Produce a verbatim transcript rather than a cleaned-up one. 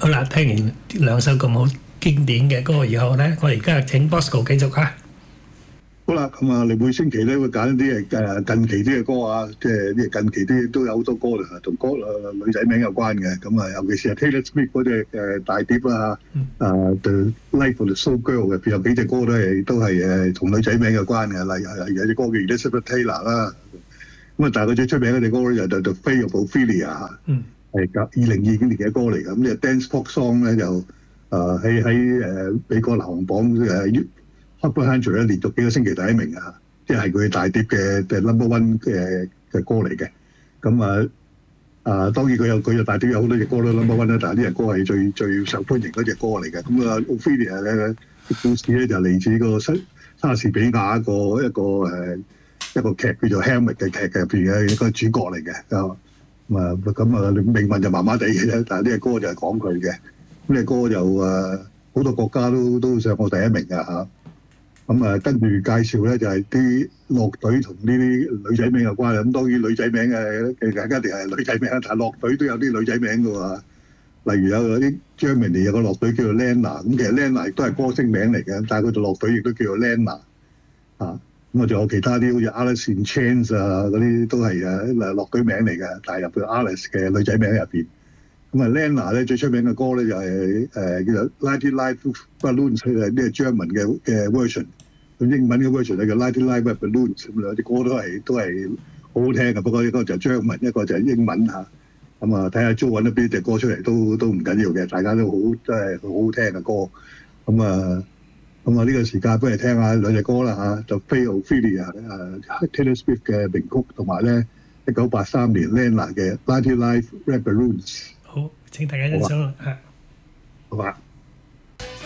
好啦，聽完兩首咁好經典嘅歌以後咧，我而家請 Bosco 繼續啊。 好啦，咁啊，你每星期咧會揀啲誒近期啲嘅歌啊，即係啲近期啲都有好多歌啦，同歌誒女仔名有關嘅。咁啊，尤其是係 Taylor Swift 嗰隻誒大碟啊，啊 The Life of the Soul Girl 嘅，有幾隻歌都係都係誒同女仔名有關嘅。例如有隻歌叫 Elizabeth Taylor 啦，咁啊，但係佢最出名嗰隻歌咧就就 The Fate of Ophelia，嗯，係二零二幾年嘅歌嚟嘅。咁呢個 Dance Pop Song 咧就誒喺喺誒美國流行榜誒。Hot one hundred 咧連續幾個星期第一名啊，即係佢大碟嘅嘅 number one 嘅嘅歌嚟嘅。咁啊啊當然佢有佢有大碟有好多隻歌都 number one 啦，但係呢隻歌係最最受歡迎嗰隻歌嚟嘅。咁啊 Ophelia 咧故事咧就嚟自個莎莎士比亞一個一個誒一個劇叫做 Hamlet 嘅劇嘅入邊嘅一個主角嚟嘅。咁啊咁啊命運就麻麻地嘅啫，但係呢隻歌就係講佢嘅。呢隻歌就誒好多國家都都上過第一名㗎嚇。咁啊，跟住介紹咧就係啲樂隊同呢啲女仔名有關啦。咁當然女仔名嘅嘅大家一定係女仔名，但係樂隊都有啲女仔名嘅喎。例如有啲 Germany 有個樂隊叫做 Lena， 咁其實 Lena 亦都係歌星名嚟嘅，但係佢哋樂隊亦都叫做 Lena 啊。咁啊，仲有其他啲好似 Alice in Chains 啊嗰啲都係誒樂隊名嚟嘅，但係入到 Alice 嘅女仔名入邊。咁啊 ，Lena 咧最出名嘅歌咧就係誒叫做 Ninety Live Balloons， 係呢個 German 嘅嘅 version。咁英文嘅 version 咧叫 Ninety Live Balloons， 咁兩隻歌都係都係好好聽嘅。不過一個就係 German， 一個就係英文嚇。咁啊，睇下 Jo 揾到邊隻歌出嚟都都唔緊要嘅，大家都好真係好好聽嘅歌。咁啊，咁啊呢個時間不如聽下兩隻歌啦嚇，就 Fate of Ophelia 誒 Taylor Swift 嘅名曲，同埋咧一九八三年 Lena 嘅 Ninety Live Balloons。 好，請大家欣賞啦。 好吧。